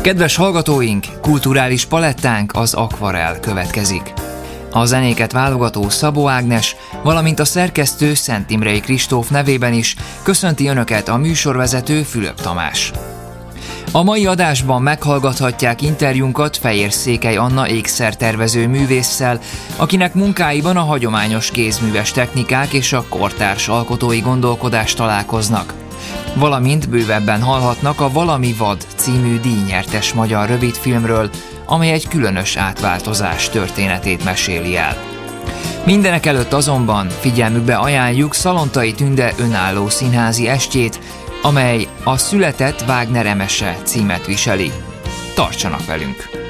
Kedves hallgatóink, kulturális palettánk az Akvarell következik. A zenéket válogató Szabó Ágnes, valamint a szerkesztő Szent Imrei Kristóf nevében is köszönti Önöket a műsorvezető Fülöp Tamás. A mai adásban meghallgathatják interjúnkat Fejér Székely Anna ékszertervező művésszel, akinek munkáiban a hagyományos kézműves technikák és a kortárs alkotói gondolkodás találkoznak. Valamint bővebben hallhatnak a Valami vad című díjnyertes magyar rövidfilmről, amely egy különös átváltozás történetét meséli el. Mindenek előtt azonban figyelmükbe ajánljuk Szalontai Tünde önálló színházi estjét, amely a Született Wagner Emese címet viseli. Tartsanak velünk!